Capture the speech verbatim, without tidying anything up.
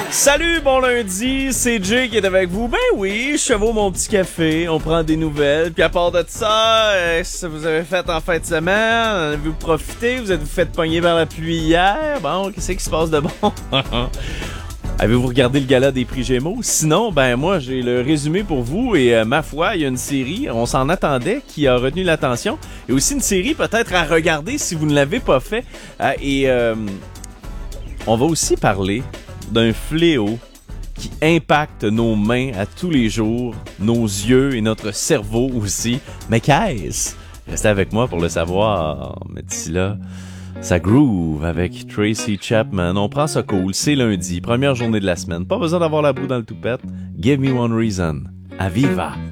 Salut, bon lundi, c'est Jay qui est avec vous. Ben oui, je chevaux mon petit café, on prend des nouvelles. Puis à part de ça, euh, ça vous avez fait en fin de semaine, avez-vous profité, vous êtes-vous fait pogner vers la pluie hier? Bon, qu'est-ce qui se passe de bon? Avez-vous regardé le gala des prix Gémeaux? Sinon, ben moi, j'ai le résumé pour vous et euh, ma foi, il y a une série, on s'en attendait, qui a retenu l'attention. Et aussi une série peut-être à regarder si vous ne l'avez pas fait. Euh, et euh, on va aussi parler d'un fléau qui impacte nos mains à tous les jours, nos yeux et notre cerveau aussi. Mais qu'est-ce? Restez avec moi pour le savoir. Mais d'ici là, ça groove avec Tracy Chapman. On prend ça cool. C'est lundi, première journée de la semaine. Pas besoin d'avoir la boue dans le toupette. Give me one reason. Aviva.